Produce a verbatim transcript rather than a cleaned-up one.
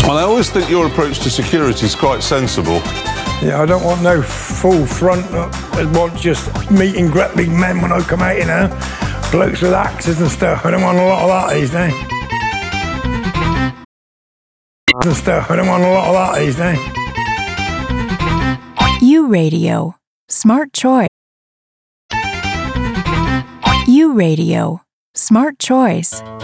Well, I always think your approach to security is quite sensible. Yeah, I don't want no full front. I want just meeting great big men when I come out, you know. Blokes with axes and stuff. I don't want a lot of that these days. And stuff. I don't want a lot of that these days. U Radio. Smart choice. U Radio. Smart choice.